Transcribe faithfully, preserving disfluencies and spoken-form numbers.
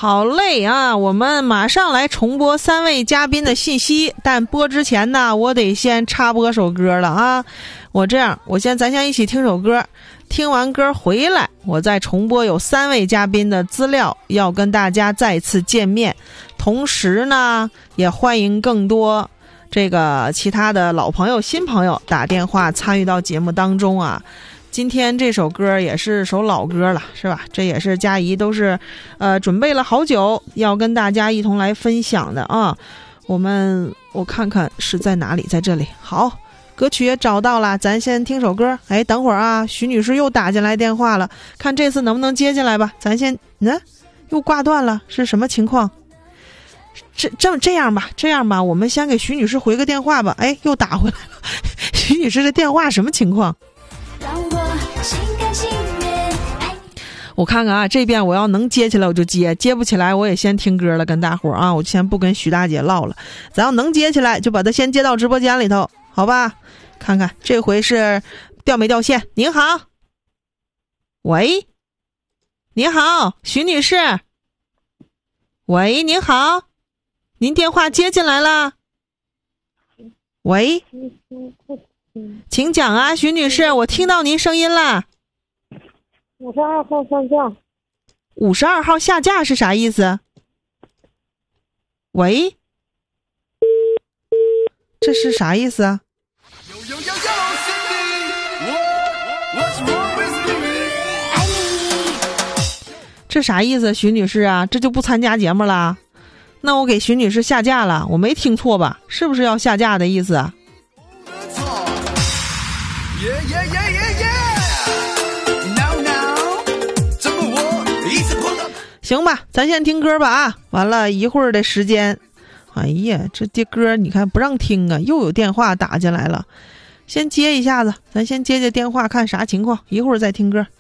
好嘞啊！我们马上来重播三位嘉宾的信息，但播之前呢，我得先插播首歌了啊！我这样，我先咱先一起听首歌，听完歌回来，我再重播有三位嘉宾的资料，要跟大家再次见面。同时呢，也欢迎更多这个其他的老朋友、新朋友打电话参与到节目当中啊。今天这首歌也是首老歌了，是吧？这也是佳怡都是呃准备了好久要跟大家一同来分享的啊。我们我看看是在哪里，在这里。好，歌曲也找到了，咱先听首歌。哎，等会儿啊，徐女士又打进来电话了，看这次能不能接进来吧。咱先嗯，又挂断了，是什么情况？这这这样吧，这样吧，我们先给徐女士回个电话吧。哎，又打回来了，徐女士的电话什么情况？我看看啊，这边我要能接起来我就接，接不起来我也先听歌了，跟大伙儿啊，我先不跟徐大姐唠了。咱要能接起来，就把它先接到直播间里头，好吧？看看这回是掉没掉线？您好，喂，您好，徐女士，喂，您好，您电话接进来了，喂。请讲啊，徐女士，我听到您声音了。 五十二号下架。 五十二号下架是啥意思？喂，这是啥意思啊？这啥意思，徐女士啊？这就不参加节目了？那我给徐女士下架了，我没听错吧？是不是要下架的意思啊？行吧，咱先听歌吧啊！完了一会儿的时间，哎呀，这这歌你看不让听啊，又有电话打进来了，先接一下子，咱先接接电话看啥情况，一会儿再听歌。